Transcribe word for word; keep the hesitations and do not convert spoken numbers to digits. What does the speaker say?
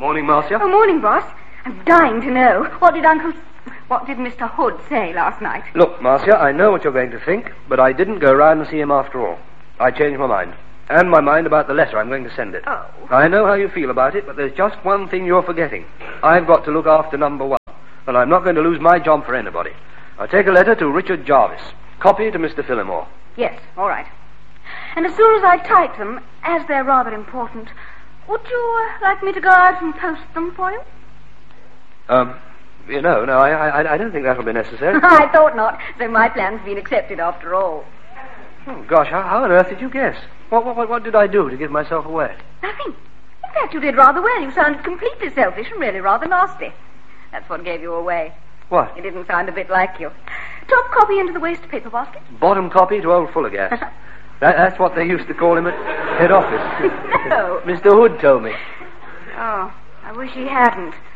Morning, Marcia. Oh, morning, boss. I'm dying to know. What did Uncle... What did Mister Hood say last night? Look, Marcia, I know what you're going to think, but I didn't go round and see him after all. I changed my mind. And my mind about the letter I'm going to send it. Oh. I know how you feel about it, but there's just one thing you're forgetting. I've got to look after number one, and I'm not going to lose my job for anybody. I'll take a letter to Richard Jarvis. Copy to Mister Phillimore. Yes, all right. And as soon as I type them, as they're rather important, would you uh, like me to go out and post them for you? Um, you know, no, I, I, I don't think that'll be necessary. I thought not, so my plan's been accepted after all. Oh, gosh, how, how on earth did you guess? What, what, what did I do to give myself away? Nothing. In fact, you did rather well. You sounded completely selfish and really rather nasty. That's what gave you away. What? It didn't sound a bit like you. Top copy into the waste paper basket. Bottom copy to old Fullergas. that, that's what they used to call him at head office. No. Mister Hood told me. Oh, I wish he hadn't.